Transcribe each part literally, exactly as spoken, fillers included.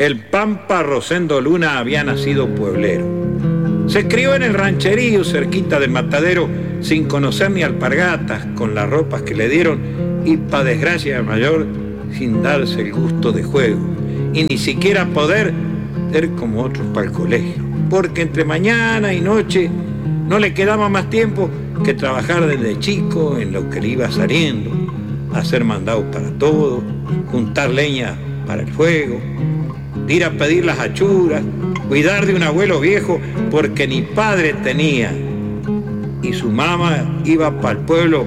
El Pampa Rosendo Luna había nacido pueblero. Se crió en el rancherío cerquita del matadero, sin conocer ni alpargatas, con las ropas que le dieron y, pa' desgracia mayor, sin darse el gusto de juego, y ni siquiera poder ser como otros para el colegio, porque entre mañana y noche no le quedaba más tiempo que trabajar desde chico en lo que le iba saliendo, hacer mandados para todo, juntar leña para el fuego, ir a pedir las achuras, cuidar de un abuelo viejo porque ni padre tenía, y su mamá iba para el pueblo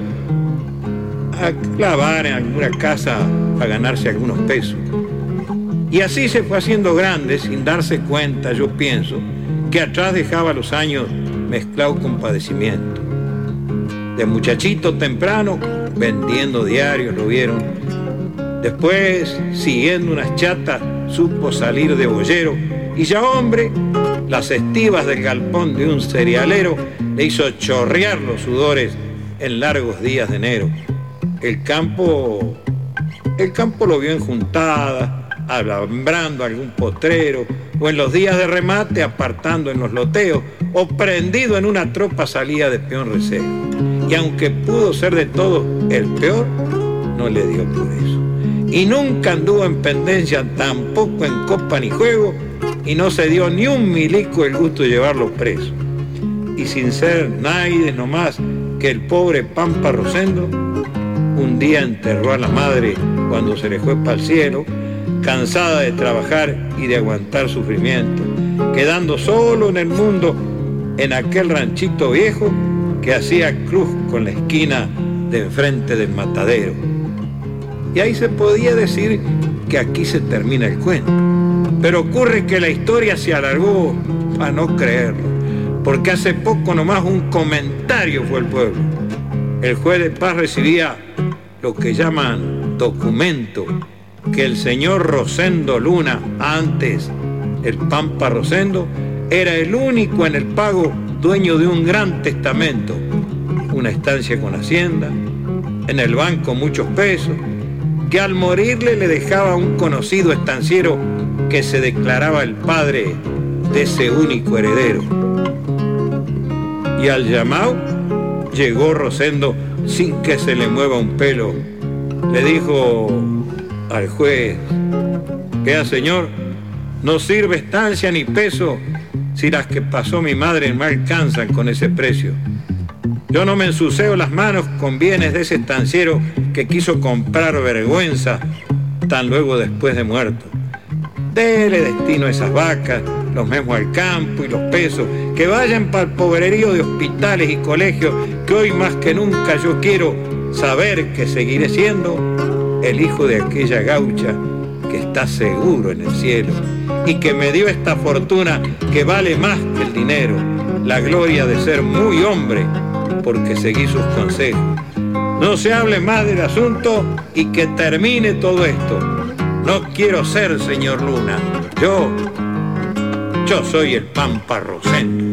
a clavar en alguna casa para ganarse algunos pesos. Y así se fue haciendo grande sin darse cuenta, yo pienso, que atrás dejaba los años mezclados con padecimiento. De muchachito temprano, vendiendo diarios, lo vieron. Después, siguiendo unas chatas, supo salir de boyero. Y ya hombre, las estivas del galpón de un cerealero le hizo chorrear los sudores en largos días de enero. El campo, el campo lo vio en juntada, alambrando algún potrero, o en los días de remate apartando en los loteos, o prendido en una tropa salida de peón receo. Y aunque pudo ser de todo el peor, no le dio por eso. Y nunca anduvo en pendencia, tampoco en copa ni juego, y no se dio ni un milico el gusto de llevarlo preso. Y sin ser nadie nomás que el pobre Pampa Rosendo, un día enterró a la madre cuando se le fue para el cielo, cansada de trabajar y de aguantar sufrimiento, quedando solo en el mundo en aquel ranchito viejo que hacía cruz con la esquina de enfrente del matadero. Y ahí se podía decir que aquí se termina el cuento. Pero ocurre que la historia se alargó para no creerlo, porque hace poco nomás un comentario fue el pueblo. El juez de paz recibía lo que llaman documento, que el señor Rosendo Luna, antes el Pampa Rosendo, era el único en el pago dueño de un gran testamento, una estancia con hacienda, en el banco muchos pesos, que al morirle le dejaba un conocido estanciero que se declaraba el padre de ese único heredero. Y al llamado llegó Rosendo sin que se le mueva un pelo. Le dijo al juez: vea, señor, no sirve estancia ni peso si las que pasó mi madre no alcanzan con ese precio. Yo no me ensuceo las manos con bienes de ese estanciero que quiso comprar vergüenza tan luego después de muerto. Dele destino a esas vacas, los mismos al campo y los pesos, que vayan para el pobrerío de hospitales y colegios, que hoy más que nunca yo quiero saber que seguiré siendo el hijo de aquella gaucha que está seguro en el cielo y que me dio esta fortuna que vale más que el dinero, la gloria de ser muy hombre porque seguí sus consejos. No se hable más del asunto y que termine todo esto. No quiero ser señor Luna, yo, yo soy el Pampa Rosendo.